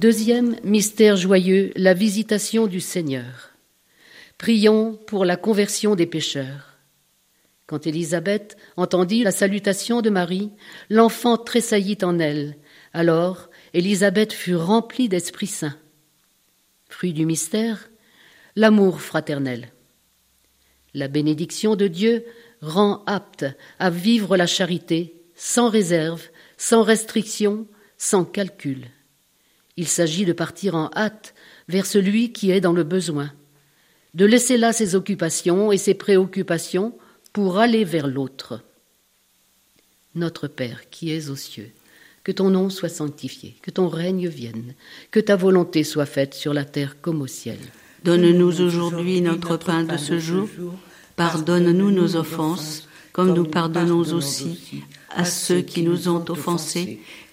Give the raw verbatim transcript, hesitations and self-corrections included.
Deuxième mystère joyeux, la visitation du Seigneur. Prions pour la conversion des pécheurs. Quand Élisabeth entendit la salutation de Marie, l'enfant tressaillit en elle. Alors, Élisabeth fut remplie d'Esprit Saint. Fruit du mystère, l'amour fraternel. La bénédiction de Dieu rend apte à vivre la charité sans réserve, sans restriction, sans calcul. Il s'agit de partir en hâte vers celui qui est dans le besoin, de laisser là ses occupations et ses préoccupations pour aller vers l'autre. Notre Père qui es aux cieux, que ton nom soit sanctifié, que ton règne vienne, que ta volonté soit faite sur la terre comme au ciel. Donne-nous aujourd'hui notre pain de ce jour. Pardonne-nous nos offenses, comme nous pardonnons aussi à ceux qui nous ont offensés,